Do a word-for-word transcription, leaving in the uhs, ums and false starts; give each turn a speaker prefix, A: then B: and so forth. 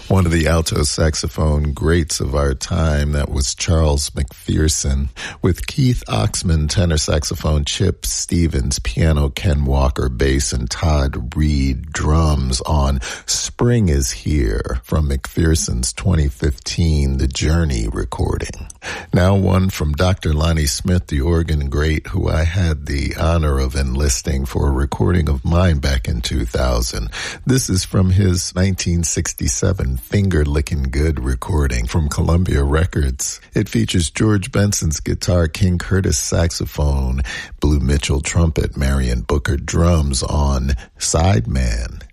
A: One of the alto saxophone greats of our time, that was Charles McPherson, with Keith Oxman, tenor saxophone, Chip Stevens, piano, Ken Walker, bass, and Todd Reed, drums on Spring is Here from McPherson's twenty fifteen The Journey recording. Now one from Doctor Lonnie Smith, the organ great, who I had the honor of enlisting for a recording of mine back in two thousand. This is from his nineteen sixty-seven Finger Lickin' Good recording from Columbia Records. It features George Benson's guitar, King Curtis saxophone, Blue Mitchell trumpet, Marion Booker drums on Sideman.